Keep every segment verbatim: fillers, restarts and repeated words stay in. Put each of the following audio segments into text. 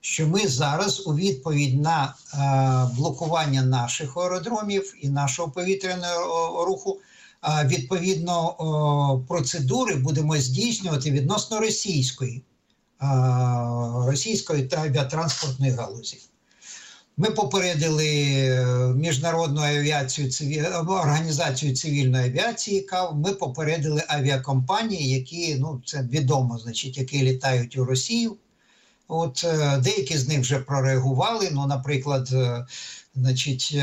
що ми зараз у відповідь на е, блокування наших аеродромів і нашого повітряного руху е, відповідно е, процедури будемо здійснювати відносно російської, е, російської та авіатранспортної галузі. Ми попередили Міжнародну авіацію, організацію цивільної авіації КАВ, ми попередили авіакомпанії, які, ну це відомо, значить, які літають у Росію. От деякі з них вже прореагували, ну, наприклад, значить,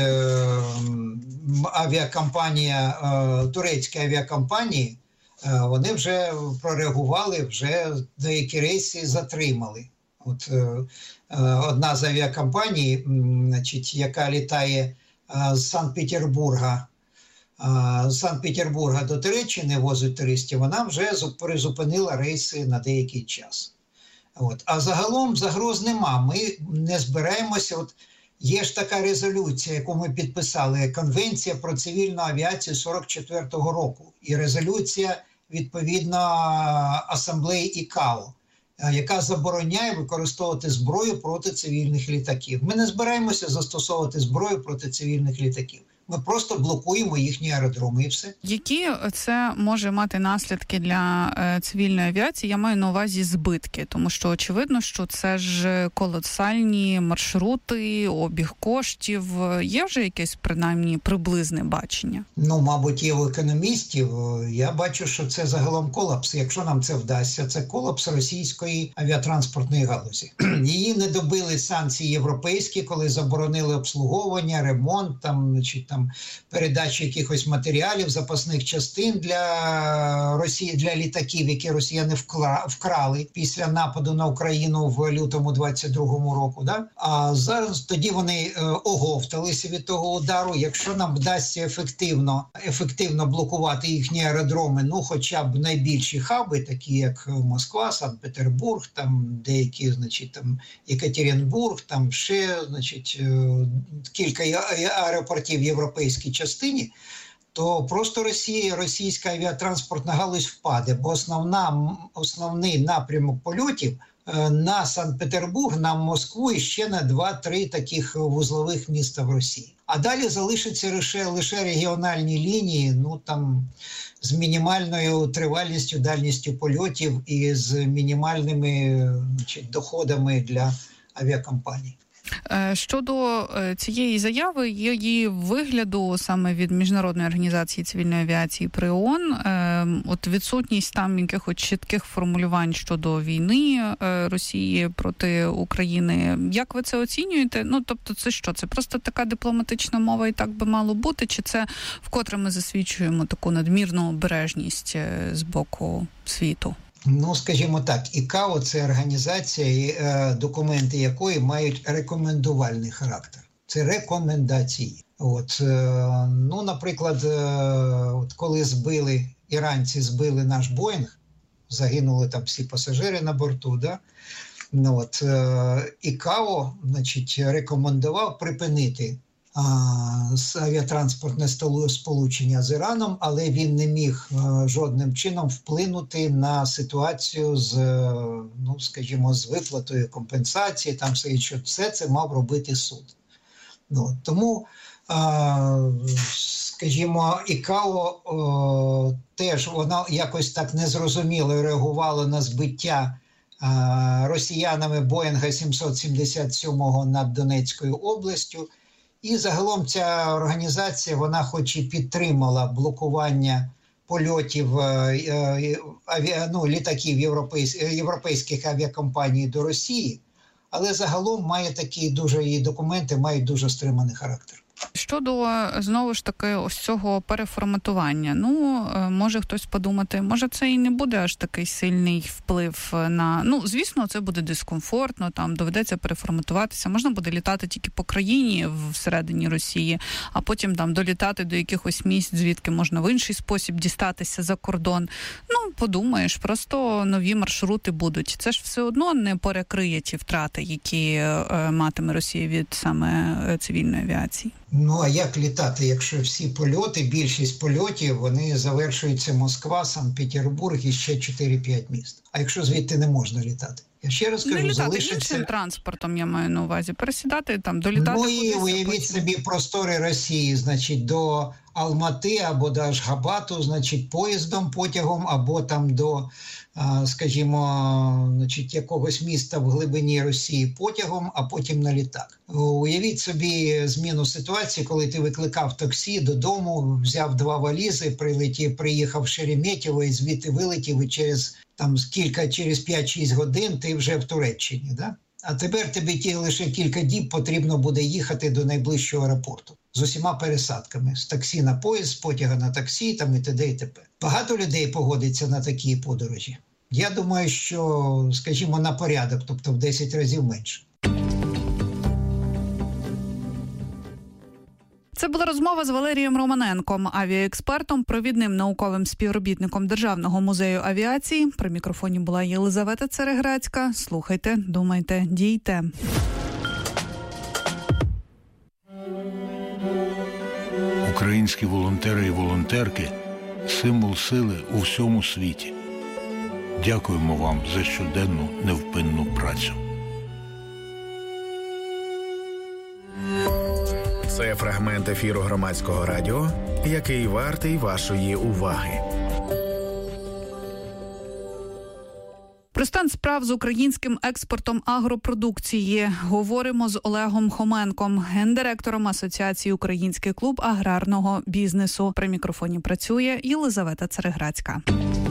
авіакомпанія, турецькі авіакомпанії, вони вже прореагували, вже деякі рейси затримали. От одна з авіакомпаній, значить, яка літає з Санкт-Петербурга, з Санкт-Петербурга до Туреччини, возить туристів, вона вже призупинила рейси на деякий час. От. А загалом загроз нема. Ми не збираємося. От є ж така резолюція, яку ми підписали, Конвенція про цивільну авіацію сорок четвертого року. І резолюція, відповідно, Асамблеї ІКАО, яка забороняє використовувати зброю проти цивільних літаків. Ми не збираємося застосовувати зброю проти цивільних літаків. Ми просто блокуємо їхні аеродроми і все. Які це може мати наслідки для е, цивільної авіації? Я маю на увазі збитки, тому що очевидно, що це ж колосальні маршрути, обіг коштів. Є вже якесь, принаймні, приблизне бачення? Ну, мабуть, є у економістів. Я бачу, що це загалом колапс. Якщо нам це вдасться, це колапс російської авіатранспортної галузі. Її не добили санкції європейські, коли заборонили обслуговування, ремонт, там, значить, там, передачі якихось матеріалів, запасних частин для Росії, для літаків, які росіяни вкрали після нападу на Україну в лютому двадцять другому року. Да? А зараз тоді вони е, оговталися від того удару. Якщо нам вдасться ефективно, ефективно блокувати їхні аеродроми, ну хоча б найбільші хаби, такі як Москва, Санкт-Петербург, там деякі, значить, там Екатеринбург, там ще, значить, е, кілька аеропортів європейських, європейській частині, то просто Росія, російська авіатранспортна галузь впаде, бо основна, основний напрямок польотів на Санкт-Петербург, на Москву і ще на два-три таких вузлових міста в Росії. А далі залишаться лише, лише регіональні лінії, ну там з мінімальною тривалістю, дальністю польотів і з мінімальними, значить, доходами для авіакомпаній. Щодо цієї заяви, її вигляду саме від Міжнародної організації цивільної авіації при ООН, от відсутність там якихось чітких формулювань щодо війни Росії проти України. Як ви це оцінюєте? Ну, тобто це що? Це просто така дипломатична мова і так би мало бути? Чи це вкотре ми засвідчуємо таку надмірну обережність з боку світу? Ну, скажімо так, ІКАО – це організація, документи якої мають рекомендувальний характер. Це рекомендації. От, ну, наприклад, от коли збили, іранці збили наш Боїнг, загинули там всі пасажири на борту, да? Ну, от, ІКАО, значить, рекомендував припинити авіатранспортне сполучення з Іраном, але він не міг е, жодним чином вплинути на ситуацію з, е, ну, скажімо, з виплатою компенсації, там все, що все це мав робити суд. Ну, тому, е, скажімо, ІКАО е, теж вона якось так незрозуміло реагувала на збиття е, росіянами Боїнга сімсот сімдесят сім над Донецькою областю. І загалом ця організація, вона хоч і підтримала блокування польотів аві... ну, літаків європейсь... європейських авіакомпаній до Росії, але загалом має такі дуже, її документи мають дуже стриманий характер. Щодо, знову ж таки, ось цього переформатування, ну, може хтось подумати, може це і не буде аж такий сильний вплив на, ну, звісно, це буде дискомфортно, там доведеться переформатуватися, можна буде літати тільки по країні всередині Росії, а потім там долітати до якихось місць, звідки можна в інший спосіб дістатися за кордон. Ну, подумаєш, просто нові маршрути будуть. Це ж все одно не перекриє ті втрати, які е, матиме Росія від саме цивільної авіації. Ну, а як літати, якщо всі польоти, більшість польотів, вони завершуються Москва, Санкт-Петербург і ще чотири-п'ять міст. А якщо звідти не можна літати? Я ще раз кажу, не літати залишиться... іншим транспортом, я маю на увазі, пересідати, там, долітати. Ну і уявіть потім собі простори Росії, значить, до Алмати або до Ашгабату, значить, поїздом, потягом, або там до, скажімо, значить, якогось міста в глибині Росії потягом, а потім на літак. Уявіть собі зміну ситуації, коли ти викликав таксі додому, взяв два валізи, прилетів, приїхав в Шереметьєво і звідти вилетів, і через там кілька, через п'ять-шість годин ти вже в Туреччині, да? А тепер тобі ті лише кілька діб потрібно буде їхати до найближчого аеропорту з усіма пересадками. З таксі на поїзд, з потяга на таксі, там і т.д. і т.п. Багато людей погодиться на такі подорожі. Я думаю, що, скажімо, на порядок, тобто в десять разів менше. Це була розмова з Валерієм Романенком, авіаекспертом, провідним науковим співробітником Державного музею авіації. При мікрофоні була Єлизавета Цереграцька. Слухайте, думайте, дійте. Українські волонтери і волонтерки – символ сили у всьому світі. Дякуємо вам за щоденну невпинну працю. Це фрагмент ефіру Громадського радіо, який вартий вашої уваги. Про стан справ з українським експортом агропродукції говоримо з Олегом Хоменком, гендиректором Асоціації «Український клуб аграрного бізнесу». При мікрофоні працює Єлизавета Цереграцька.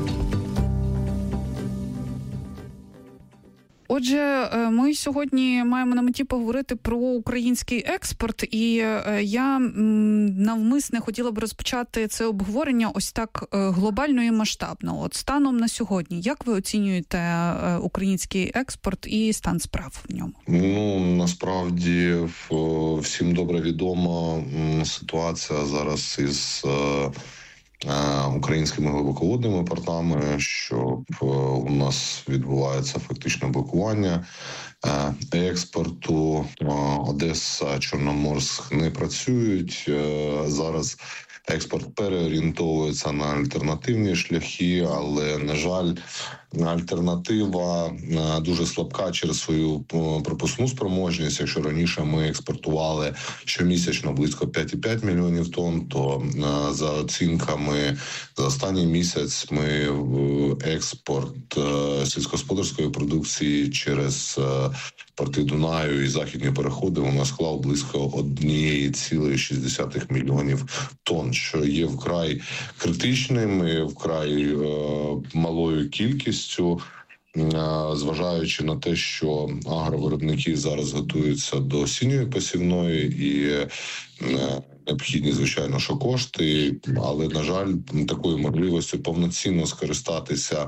Отже, ми сьогодні маємо на меті поговорити про український експорт, і я навмисне хотіла б розпочати це обговорення ось так глобально і масштабно. От станом на сьогодні, як ви оцінюєте український експорт і стан справ в ньому? Ну, насправді, всім добре відома ситуація зараз із українськими глибоководними портами, що у нас відбувається фактично блокування експорту. Одеса, Чорноморськ не працюють. Зараз експорт переорієнтовується на альтернативні шляхи, але, на жаль, альтернатива дуже слабка через свою пропускну спроможність. Якщо раніше ми експортували щомісячно близько п'ять цілих п'ять мільйонів тонн, то за оцінками за останній місяць ми експорт сільськогосподарської продукції через порти Дунаю і західні переходи у нас склав близько один цілих шість десятих мільйонів тонн, що є вкрай критичним і вкрай е, малою кількістю, е, зважаючи на те, що агровиробники зараз готуються до осінньої посівної і е, необхідні, звичайно, що кошти, але, на жаль, такою можливістю повноцінно скористатися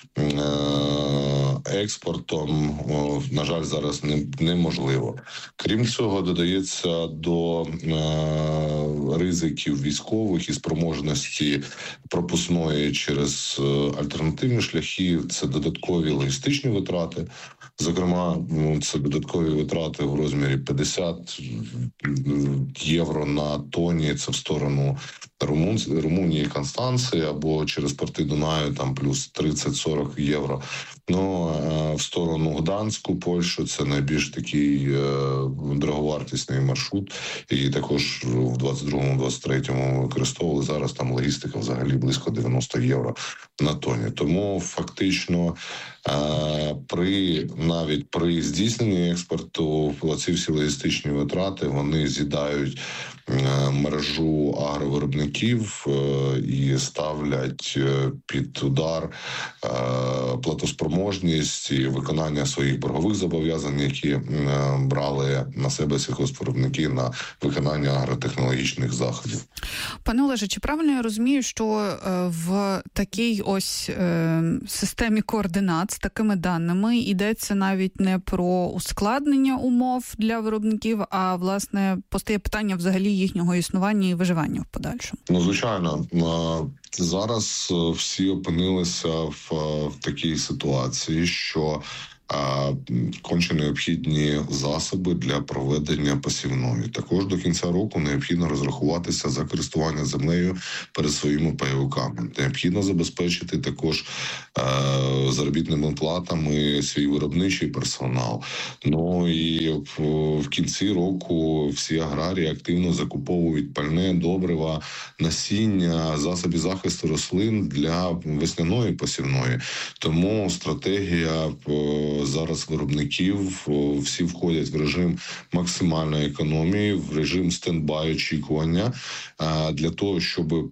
експортом, на жаль, зараз неможливо. Крім цього, додається до ризиків військових і спроможності пропускної через альтернативні шляхи, це додаткові логістичні витрати. Зокрема, це додаткові витрати в розмірі п'ятдесят євро на тоні, це в сторону Румун... Румунії, Констанції, або через порти Дунаю, там плюс тридцять-сорок євро. Ну, в сторону Гданську, Польщу, це найбільш такий е, дороговартісний маршрут. І також в двадцять другому - двадцять третьому використовували. Зараз там логістика взагалі близько дев'яносто євро на тоні. Тому фактично е, при навіть при здійсненні експорту ці всі логістичні витрати, вони з'їдають е, мережу агровиробників е, і ставлять під удар е, платоспроможність і виконання своїх боргових зобов'язань, які е, брали на себе сільгоспвиробники на виконання агротехнологічних заходів. Пане Олеже, чи правильно я розумію, що е, в такій ось е, системі координат з такими даними йдеться навіть не про ускладнення умов для виробників, а, власне, постає питання взагалі їхнього існування і виживання в подальшому? Ну, звичайно. Зараз всі опинилися в, в такій ситуації, що конче необхідні засоби для проведення посівної. Також до кінця року необхідно розрахуватися за користування землею перед своїми пайовиками. Необхідно забезпечити також заробітними платами свій виробничий персонал. Ну і в, в кінці року всі аграрії активно закуповують пальне, добрива, насіння, засоби захисту рослин для весняної посівної. Тому стратегія зараз виробників, всі входять в режим максимальної економії, в режим стендбай очікування для того, щоб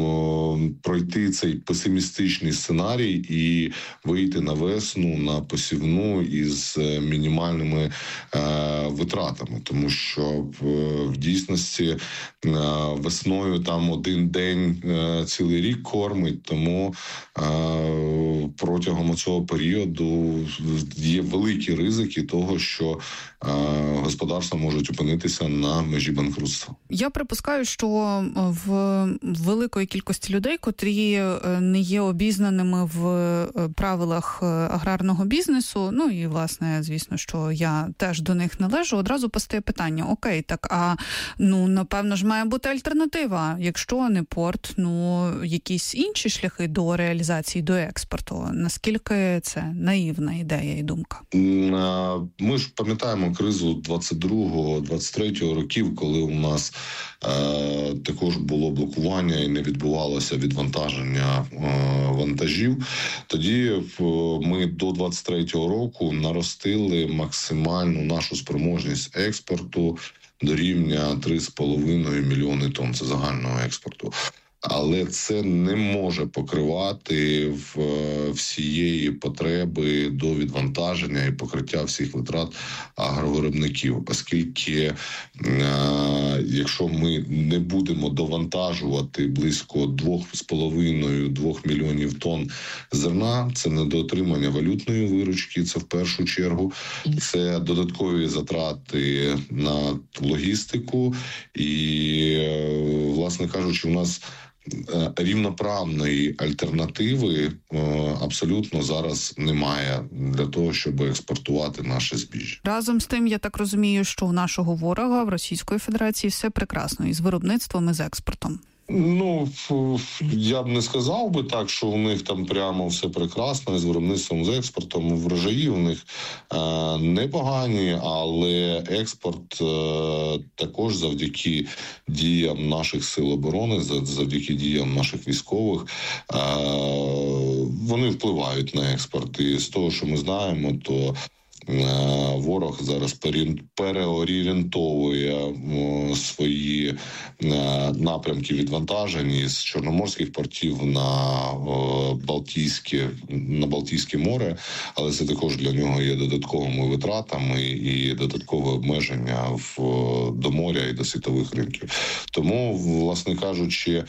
пройти цей песимістичний сценарій і вийти на весну, на посівну із мінімальними е, витратами. Тому що в, в дійсності е, весною там один день е, цілий рік кормить, тому е, протягом цього періоду є великі ризики того, що е, господарства можуть опинитися на межі банкрутства. Я припускаю, що в великої кількості людей, котрі не є обізнаними в правилах аграрного бізнесу, ну і, власне, звісно, що я теж до них належу, одразу постає питання, окей, так, а, ну, напевно ж має бути альтернатива, якщо не порт, ну, якісь інші шляхи до реалізації, до експорту. Наскільки це наївна ідея і думка? Ми ж пам'ятаємо кризу двадцять другого - двадцять третього років, коли у нас е, також було блокування і не відбувалося відвантаження е, вантажів. Тоді ми до двадцять третього року наростили максимальну нашу спроможність експорту до рівня три з половиною мільйони тонн. Це загального експорту. Але це не може покривати всієї потреби до відвантаження і покриття всіх витрат агровиробників. Оскільки, якщо ми не будемо довантажувати близько два з половиною - двох мільйонів тонн зерна, це недоотримання валютної виручки, це в першу чергу, це додаткові затрати на логістику і, власне кажучи, у нас рівноправної альтернативи абсолютно зараз немає для того, щоб експортувати наше збіжжя. Разом з тим, я так розумію, що у нашого ворога в Російської Федерації все прекрасно із виробництвом, і з експортом. Ну, я б не сказав би так, що у них там прямо все прекрасно з виробництвом, з експортом. Врожаї у них е, непогані, але експорт е, також завдяки діям наших сил оборони, завдяки діям наших військових, е, вони впливають на експорт. І з того, що ми знаємо, то ворог зараз переорієнтовує свої напрямки відвантажень з чорноморських портів на Балтійське, на Балтійське море, але це також для нього є додатковими витратами і додаткове обмеження в, до моря і до світових ринків. Тому, власне кажучи,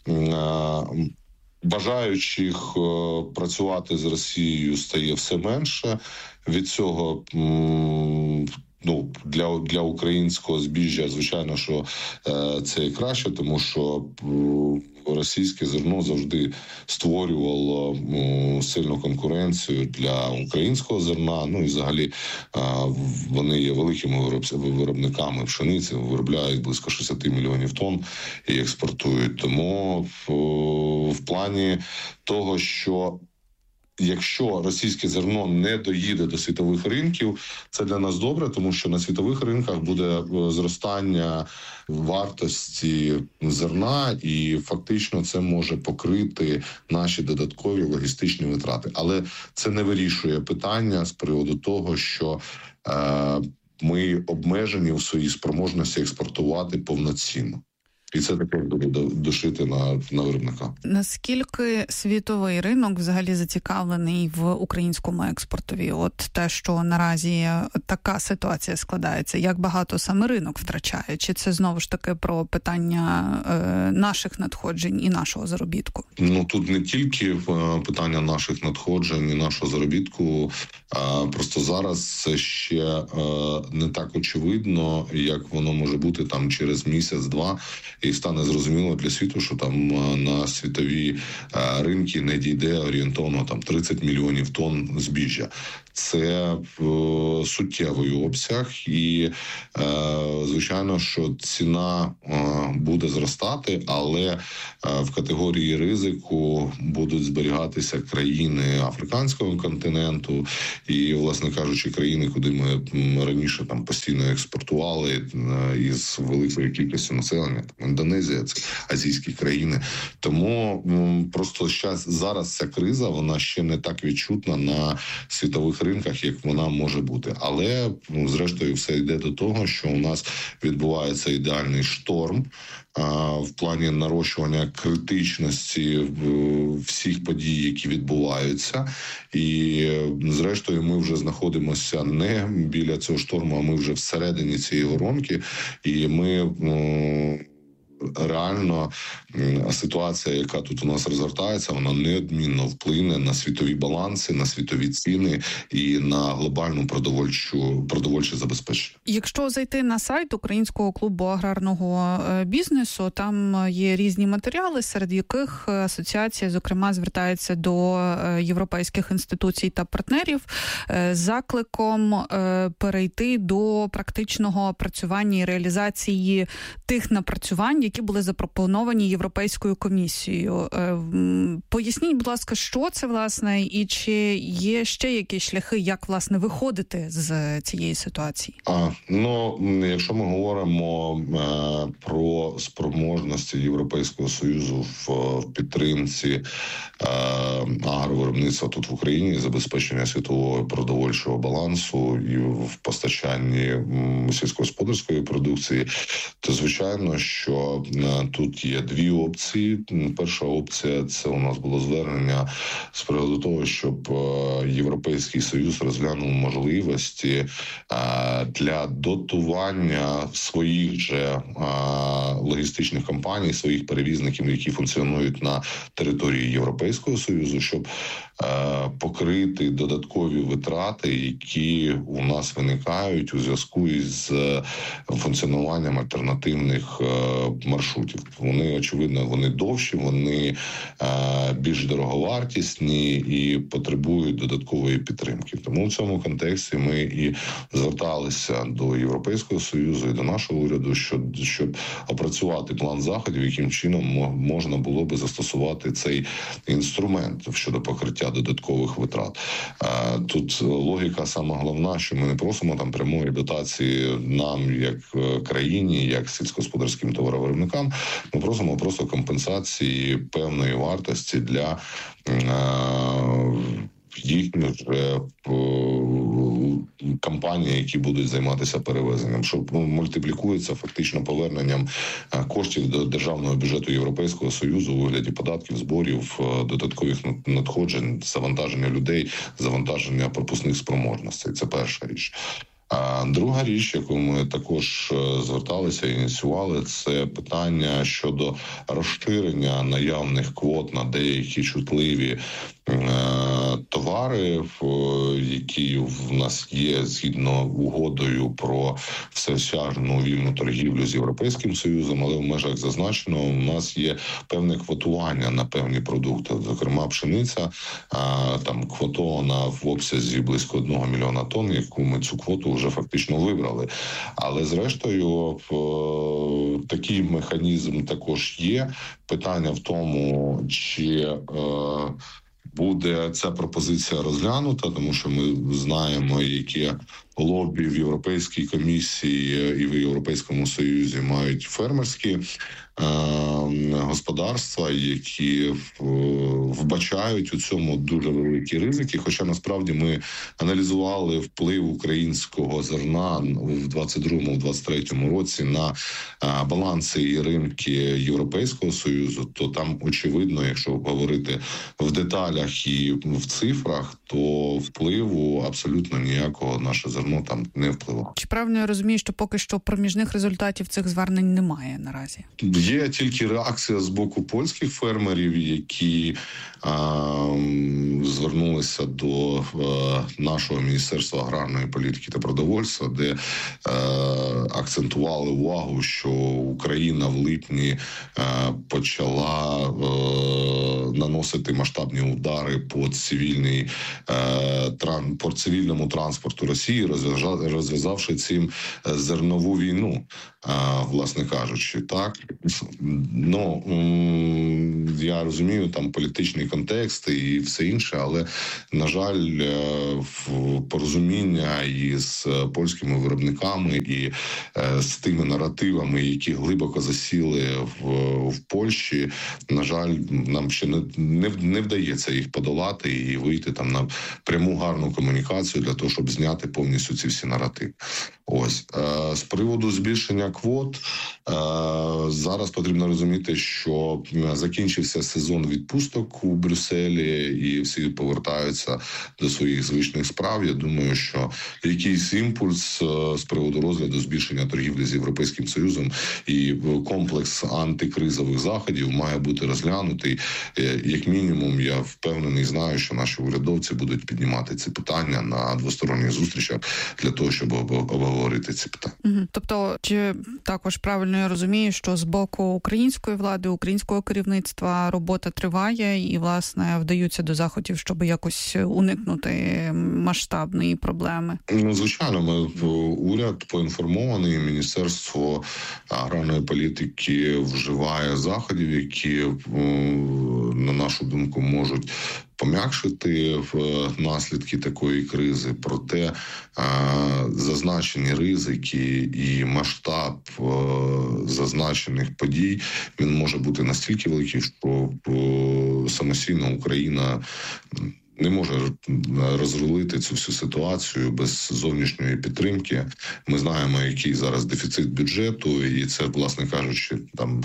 бажаючих працювати з Росією стає все менше. Від цього, ну, для, для українського збіжжя, звичайно, що це і краще, тому що російське зерно завжди створювало сильну конкуренцію для українського зерна. Ну і взагалі вони є великими виробниками пшениці, виробляють близько шістдесят мільйонів тонн і експортують. Тому в, в плані того, що якщо російське зерно не доїде до світових ринків, це для нас добре, тому що на світових ринках буде зростання вартості зерна, і фактично це може покрити наші додаткові логістичні витрати. Але це не вирішує питання з приводу того, що е, ми обмежені в своїй спроможності експортувати повноцінно. І це таке буде душити на, на виробника. Наскільки світовий ринок взагалі зацікавлений в українському експортові? От те, що наразі така ситуація складається, як багато саме ринок втрачає? Чи це знову ж таки про питання е, наших надходжень і нашого заробітку? Ну, тут не тільки питання наших надходжень і нашого заробітку, а просто зараз це ще е, не так очевидно, як воно може бути там через місяць-два, і стане зрозуміло для світу, що там на світові ринки не дійде орієнтовно там тридцять мільйонів тонн збіжжя. це суттєвий обсяг, і звичайно, що ціна буде зростати, але в категорії ризику будуть зберігатися країни африканського континенту і, власне кажучи, країни, куди ми раніше там постійно експортували із великою кількістю населення, там Індонезія, це азійські країни. Тому просто щас, зараз ця криза, вона ще не так відчутна на світових ринках, як вона може бути. Але, зрештою, все йде до того, що у нас відбувається ідеальний шторм в плані нарощування критичності всіх подій, які відбуваються. І, зрештою, ми вже знаходимося не біля цього шторму, а ми вже всередині цієї воронки. І ми... реально ситуація, яка тут у нас розгортається, вона неодмінно вплине на світові баланси, на світові ціни і на глобальну продовольчу продовольче забезпечення. Якщо зайти на сайт Українського клубу аграрного бізнесу, там є різні матеріали, серед яких асоціація, зокрема, звертається до європейських інституцій та партнерів з закликом перейти до практичного опрацювання і реалізації тих напрацювань, які були запропоновані Європейською комісією. Поясніть, будь ласка, що це, власне, і чи є ще якісь шляхи, як, власне, виходити з цієї ситуації? А, ну, якщо ми говоримо е, про спроможності Європейського Союзу в, в підтримці е, агровиробництва тут в Україні, забезпечення світового продовольчого балансу і в постачанні сільськогосподарської продукції, то, звичайно, що тут є дві опції. Перша опція – це у нас було звернення з приводу того, щоб Європейський Союз розглянув можливості для дотування своїх же логістичних компаній, своїх перевізників, які функціонують на території Європейського Союзу, щоб покрити додаткові витрати, які у нас виникають у зв'язку із функціонуванням альтернативних маршрутів. Вони, очевидно, вони довші, вони більш дороговартісні і потребують додаткової підтримки. Тому в цьому контексті ми і зверталися до Європейського Союзу і до нашого уряду, щоб, щоб опрацювати план заходів, яким чином можна було би застосувати цей інструмент щодо покриття додаткових витрат. Тут логіка сама головна, що ми не просимо там прямої дотації нам, як країні, як сільськогосподарським товаровиробникам, ми просимо просто компенсації певної вартості для їхніх же компаній, які будуть займатися перевезенням, що мультиплікується фактично поверненням коштів до державного бюджету Європейського Союзу у вигляді податків, зборів, додаткових надходжень, завантаження людей, завантаження пропускних спроможностей. Це перша річ. А друга річ, яку ми також зверталися і ініціювали, це питання щодо розширення наявних квот на деякі чутливі товари, які в нас є згідно угодою про всеосяжну вільну торгівлю з Європейським Союзом, але в межах зазначеного у нас є певне квотування на певні продукти. Зокрема, пшениця там квотована в обсязі близько одного мільйона тонн, яку ми цю квоту вже фактично вибрали. Але зрештою такий механізм також є. Питання в тому, чи буде ця пропозиція розглянута, тому що ми знаємо, які лобі в Європейській комісії і в Європейському Союзі мають фермерські господарства, які вбачають у цьому дуже великі ризики. Хоча насправді ми аналізували вплив українського зерна в двадцять другому - двадцять третьому році на баланси і ринки Європейського Союзу, то там очевидно, якщо говорити в деталях і в цифрах, то впливу абсолютно ніякого наше зерно там не впливало. Чи правильно я розумію, що поки що проміжних результатів цих звернень немає наразі? Є тільки реакція з боку польських фермерів, які а, звернулися до а, нашого Міністерства аграрної політики та продовольства, де а, акцентували увагу, що Україна в липні а, почала а, наносити масштабні удари по цивільній по цивільному транспорту Росії, розв'язавши цим зернову війну, власне кажучи. Так? Ну, я розумію, там політичний контекст і все інше, але, на жаль, порозуміння із польськими виробниками і з тими наративами, які глибоко засіли в, в Польщі, на жаль, нам ще не, не, не вдається їх подолати і вийти там на пряму гарну комунікацію для того, щоб зняти повністю ці всі наративи. Ось. З приводу збільшення квот, зараз потрібно розуміти, що закінчився сезон відпусток у Брюсселі і всі повертаються до своїх звичних справ. Я думаю, що якийсь імпульс з приводу розгляду збільшення торгівлі з Європейським Союзом і комплекс антикризових заходів має бути розглянутий. Як мінімум, я впевнений, знаю, що наші урядовці будуть піднімати ці питання на двосторонніх зустрічах для того, щоб обговорити ці питання. Угу. Тобто, чи також правильно я розумію, що з боку української влади, українського керівництва робота триває і, власне, вдаються до заходів, щоб якось уникнути масштабної проблеми? Ну, звичайно, ми, уряд поінформований, Міністерство аграрної політики вживає заходів, які, на нашу думку, можуть пом'якшити наслідки такої кризи. Проте зазначені ризики і масштаб зазначених подій, він може бути настільки великий, що самостійно Україна не може розрулити цю всю ситуацію без зовнішньої підтримки. Ми знаємо, який зараз дефіцит бюджету, і це, власне кажучи, там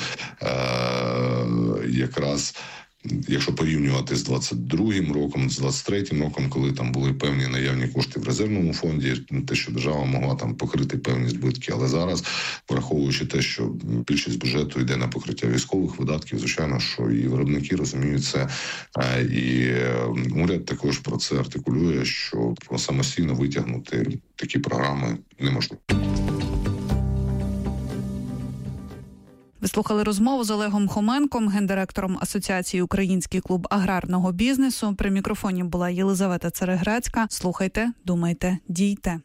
е- якраз якщо порівнювати з двадцять другим роком, з двадцять третім роком, коли там були певні наявні кошти в резервному фонді, те, що держава могла там покрити певні збитки, але зараз, враховуючи те, що більшість бюджету йде на покриття військових видатків, звичайно, що і виробники розуміють це, і уряд також про це артикулює, що самостійно витягнути такі програми неможливо. Ви слухали розмову з Олегом Хоменком, гендиректором Асоціації «Український клуб аграрного бізнесу». При мікрофоні була Єлизавета Цереграцька. Слухайте, думайте, дійте.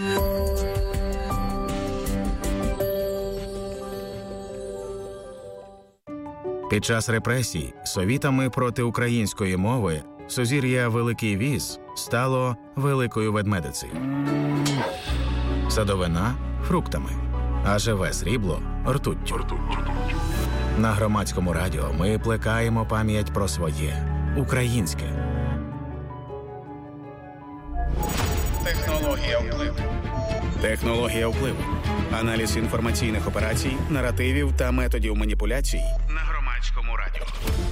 Під час репресій совітами проти української мови сузір'я Великий Віз стало Великою Ведмедицею. Садовина – фруктами, а живе срібло – ртуттю. На Громадському радіо ми плекаємо пам'ять про своє українське. Технологія впливу. Технологія впливу. Аналіз інформаційних операцій, наративів та методів маніпуляцій на Громадському радіо.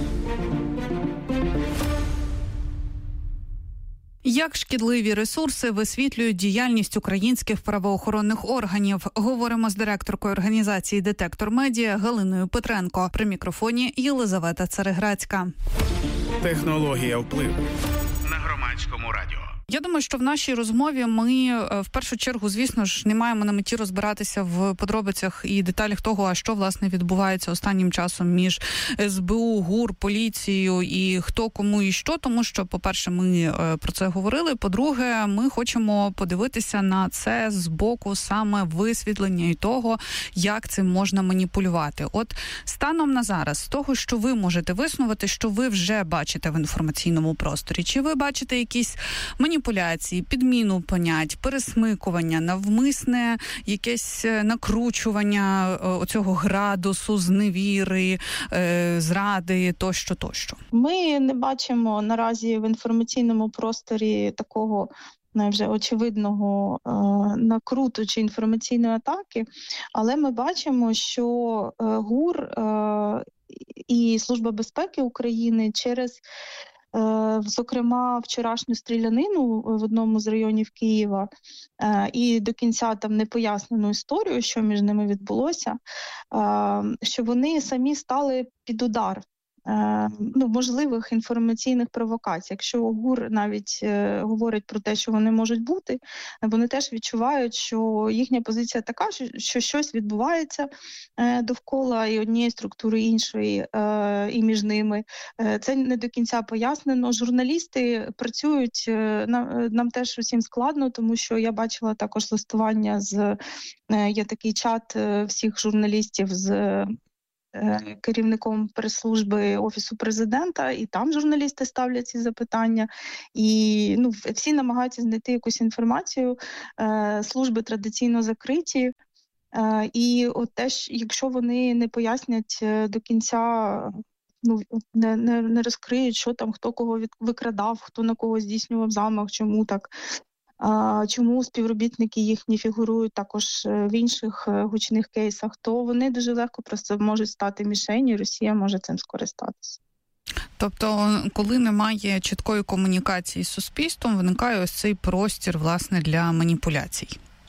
Як шкідливі ресурси висвітлюють діяльність українських правоохоронних органів? Говоримо з директоркою організації «Детектор Медіа» Галиною Петренко. При мікрофоні Єлизавета Цереграцька. Технологія впливу на Громадському радіо. Я думаю, що в нашій розмові ми в першу чергу, звісно ж, не маємо на меті розбиратися в подробицях і деталях того, а що, власне, відбувається останнім часом між ес бе у, ГУР, поліцією і хто, кому і що, тому що, по-перше, ми про це говорили, по-друге, ми хочемо подивитися на це з боку саме висвітлення і того, як цим можна маніпулювати. От станом на зараз, з того, що ви можете виснувати, що ви вже бачите в інформаційному просторі, чи ви бачите якісь маніпуляції, маніпуляції, підміну понять, пересмикування, навмисне якесь накручування оцього градусу, зневіри, зради, тощо, тощо? Ми не бачимо наразі в інформаційному просторі такого вже очевидного е, накруту чи інформаційної атаки, але ми бачимо, що е, ГУР е, і Служба безпеки України через зокрема, вчорашню стрілянину в одному з районів Києва і до кінця там непояснену історію, що між ними відбулося, що вони самі стали під удар ну, можливих інформаційних провокацій. Якщо ГУР навіть е, говорить про те, що вони можуть бути, вони теж відчувають, що їхня позиція така, що, що щось відбувається е, довкола і однієї структури, і іншої, е, і між ними. Е, це не до кінця пояснено. Журналісти працюють, е, нам, нам теж усім складно, тому що я бачила також листування з, е, є такий чат е, всіх журналістів з керівником прес-служби Офісу Президента, і там журналісти ставлять ці запитання. І ну, всі намагаються знайти якусь інформацію. Е, служби традиційно закриті. Е, і от теж, якщо вони не пояснять до кінця, ну, не, не, не розкриють, що там, хто кого від, викрадав, хто на кого здійснював замах, чому так, а, чому співробітники їхні фігурують також в інших гучних кейсах, то вони дуже легко просто можуть стати мішенью, і Росія може цим скористатися. Тобто, коли немає чіткої комунікації з суспільством, виникає ось цей простір, власне, для маніпуляцій.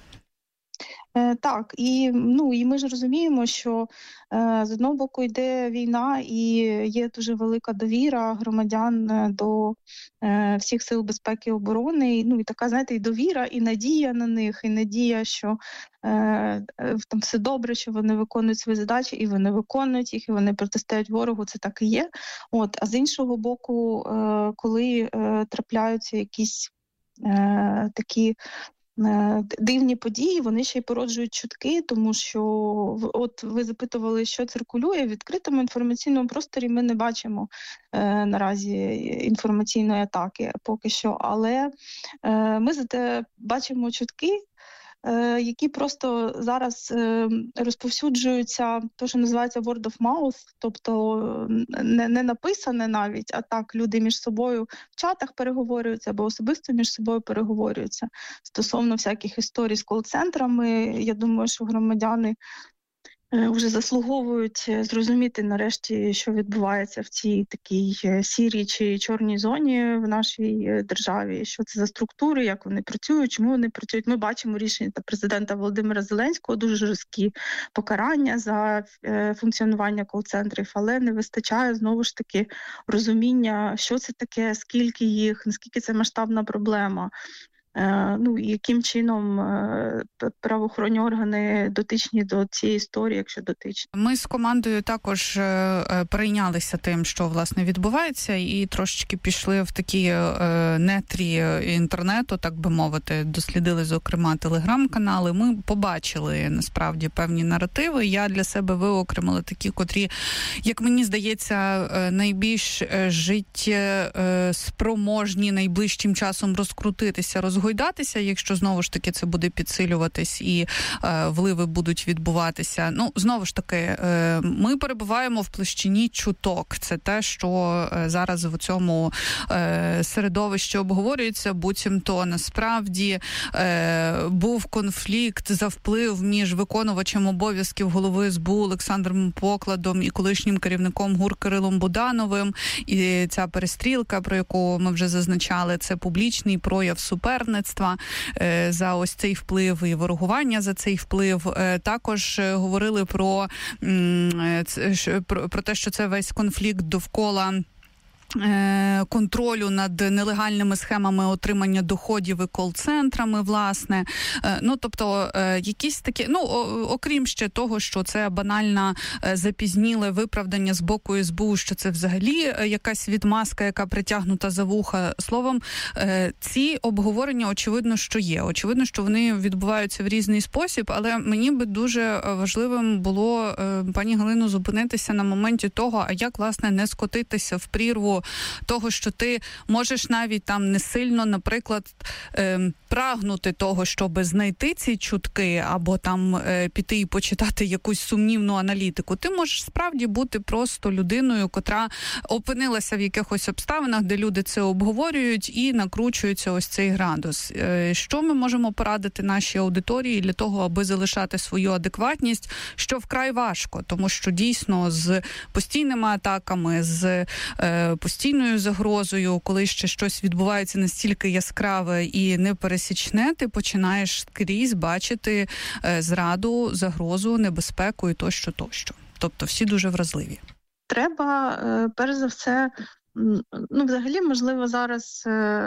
Е, так, і, ну, і ми ж розуміємо, що е, з одного боку йде війна і є дуже велика довіра громадян до е, всіх сил безпеки і оборони. І, ну, і така, знаєте, і довіра, і надія на них, і надія, що е, там все добре, що вони виконують свої задачі, і вони виконують їх, і вони протистоять ворогу, це так і є. От, а з іншого боку, е, коли е, трапляються якісь е, такі дивні події, вони ще й породжують чутки, тому що от ви запитували, що циркулює, в відкритому інформаційному просторі ми не бачимо е, наразі інформаційної атаки поки що, але е, ми зате бачимо чутки, е, які просто зараз е, розповсюджуються, то, що називається word of mouth, тобто не, не написане навіть, а так люди між собою в чатах переговорюються або особисто між собою переговорюються. Стосовно всяких історій з кол-центрами, я думаю, що громадяни вже заслуговують зрозуміти нарешті, що відбувається в цій такій сірій чи чорній зоні в нашій державі, що це за структури, як вони працюють, чому вони працюють. Ми бачимо рішення президента Володимира Зеленського, дуже жорсткі покарання за функціонування кол-центрів, але не вистачає, знову ж таки, розуміння, що це таке, скільки їх, наскільки це масштабна проблема. Ну, і яким чином правоохоронні органи дотичні до цієї історії, якщо дотичні. Ми з командою також перейнялися тим, що, власне, відбувається, і трошечки пішли в такі нетрі інтернету, так би мовити, дослідили, зокрема, телеграм-канали. Ми побачили, насправді, певні наративи. Я для себе виокремила такі, котрі, як мені здається, найбільш життєспроможні найближчим часом розкрутитися, розгойдатися, якщо, знову ж таки, це буде підсилюватись і е, вливи будуть відбуватися. Ну, знову ж таки, е, ми перебуваємо в площині чуток. Це те, що е, зараз в цьому е, середовищі обговорюється, буцімто насправді е, був конфлікт за вплив між виконувачем обов'язків голови ес бе у Олександром Покладом і колишнім керівником ГУР Кирилом Будановим. І ця перестрілка, про яку ми вже зазначали, це публічний прояв суперництва за ось цей вплив і ворогування за цей вплив. Також говорили про, про те, що це весь конфлікт довкола контролю над нелегальними схемами отримання доходів і кол-центрами, власне. Ну, тобто, якісь такі, ну, окрім ще того, що це банальне запізніле виправдання з боку ес бе у, що це взагалі якась відмазка, яка притягнута за вуха. Словом, ці обговорення, очевидно, що є. Очевидно, що вони відбуваються в різний спосіб, але мені би дуже важливим було, пані Галино, зупинитися на моменті того, а як, власне, не скотитися в прірву того, що ти можеш навіть там не сильно, наприклад, е, прагнути того, щоб знайти ці чутки, або там е, піти і почитати якусь сумнівну аналітику. Ти можеш справді бути просто людиною, котра опинилася в якихось обставинах, де люди це обговорюють і накручуються ось цей градус. Е, що ми можемо порадити нашій аудиторії для того, аби залишати свою адекватність, що вкрай важко, тому що дійсно з постійними атаками, з е, постійною загрозою, коли ще щось відбувається настільки яскраве і непересічне, ти починаєш скрізь бачити зраду, загрозу, небезпеку і тощо, тощо. Тобто всі дуже вразливі. треба, перш за все, ну, взагалі, можливо, зараз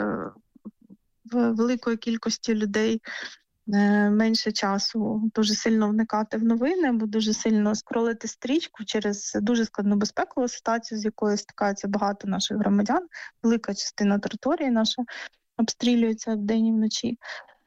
в великої кількості людей менше часу дуже сильно вникати в новини, або дуже сильно скролити стрічку через дуже складну безпекову ситуацію, з якою стикається багато наших громадян. Велика частина території наша обстрілюється вдень і вночі.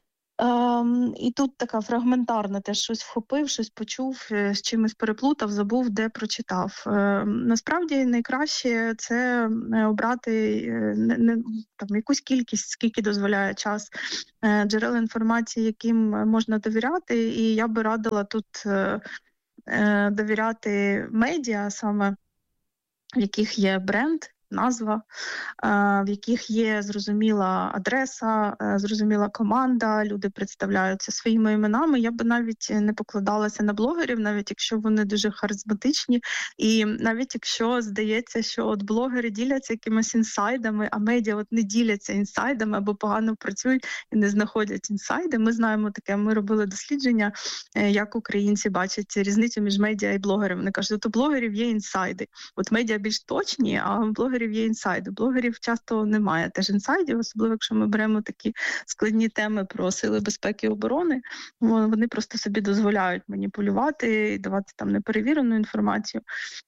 Ем, і тут така фрагментарна, теж щось вхопив, щось почув, з чимось переплутав, забув, де прочитав. Ем, насправді найкраще це обрати не, не, там, якусь кількість, скільки дозволяє час, е, джерел інформації, яким можна довіряти. І я би радила тут е, е, довіряти медіа, саме в яких є бренд, назва, в яких є зрозуміла адреса, зрозуміла команда, люди представляються своїми іменами. Я би навіть не покладалася на блогерів, навіть якщо вони дуже харизматичні, і навіть якщо здається, що от блогери діляться якимись інсайдами, а медіа от не діляться інсайдами або погано працюють і не знаходять інсайди. Ми знаємо таке, ми робили дослідження, як українці бачать різницю між медіа і блогерами. Вони кажуть, от у блогерів є інсайди. От медіа більш точні, а у блогерів є інсайди. Блогерів часто немає теж інсайдів, особливо якщо ми беремо такі складні теми про сили безпеки і оборони. Вони просто собі дозволяють маніпулювати і давати там неперевірену інформацію.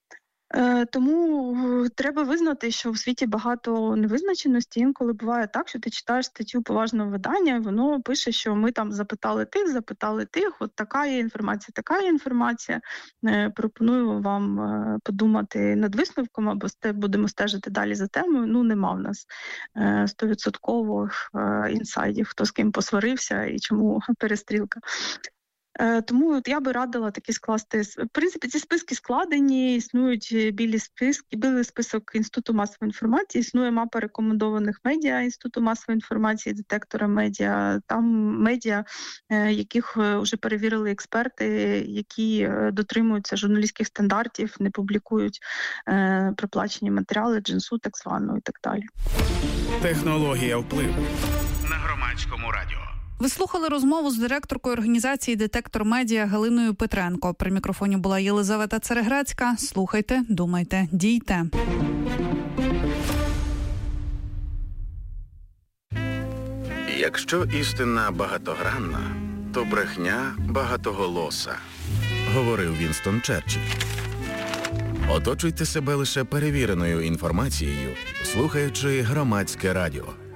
Тому треба визнати, що в світі багато невизначеності. Інколи буває так, що ти читаєш статтю поважного видання, і воно пише, що ми там запитали тих, запитали тих, от така є інформація, така є інформація. Пропоную вам подумати над висновком, або будемо стежити далі за темою. Ну, нема в нас стовідсоткових інсайдів, хто з ким посварився і чому перестрілка. Тому от я би радила такі скласти. В принципі, ці списки складені, існують білі списки, білий список Інституту масової інформації, існує мапа рекомендованих медіа Інституту масової інформації, детектора медіа. Там медіа, яких вже перевірили експерти, які дотримуються журналістських стандартів, не публікують е, проплачені матеріали, джинсу так звану і так далі. Технологія впливу на Громадському радіо. Ви слухали розмову з директоркою організації «Детектор Медіа» Галиною Петренко. При мікрофоні була Єлизавета Цереграцька. Слухайте, думайте, дійте. Якщо істина багатогранна, то брехня багатоголоса, говорив Вінстон Черчилль. Оточуйте себе лише перевіреною інформацією, слухаючи Громадське радіо.